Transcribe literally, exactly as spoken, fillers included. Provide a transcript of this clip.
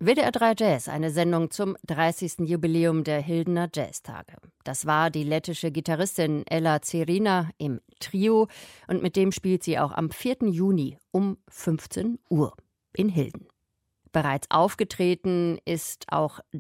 W D R drei Jazz, eine Sendung zum dreißigsten Jubiläum der Hildener Jazztage. Das war die lettische Gitarristin Ella Zerina im Trio und mit dem spielt sie auch am vierten Juni um fünfzehn Uhr in Hilden. Bereits aufgetreten ist auch